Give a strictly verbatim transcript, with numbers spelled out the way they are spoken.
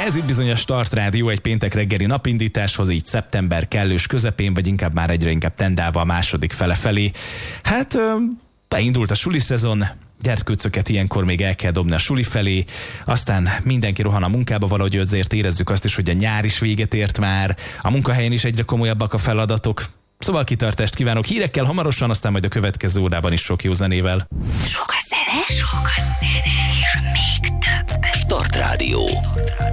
Ez itt bizony a Start Rádió egy péntek reggeli napindításhoz, így szeptember kellős közepén, vagy inkább már egyre inkább tendálva a második fele felé. Hát beindult a suli szezon, gyerkőcöket ilyenkor még el kell dobni a suli felé, aztán mindenki rohan a munkába, valahogy azért érezzük azt is, hogy a nyár is véget ért már, a munkahelyen is egyre komolyabbak a feladatok. Szóval kitartást kívánok hírekkel hamarosan, aztán majd a következő órában is sok jó zenével. Sok a zene, sok a zene, és még több. Start Rádió.